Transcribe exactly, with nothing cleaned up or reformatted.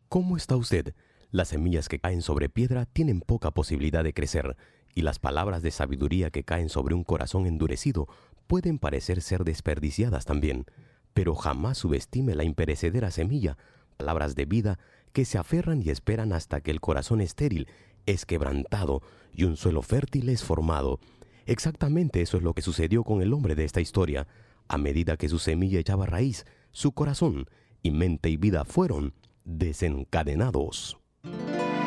¿Cómo está usted? Las semillas que caen sobre piedra tienen poca posibilidad de crecer, y las palabras de sabiduría que caen sobre un corazón endurecido pueden parecer ser desperdiciadas también. Pero jamás subestime la imperecedera semilla, palabras de vida que se aferran y esperan hasta que el corazón estéril es quebrantado y un suelo fértil es formado. Exactamente eso es lo que sucedió con el hombre de esta historia. A medida que su semilla echaba raíz, su corazón y mente y vida fueron desencadenados.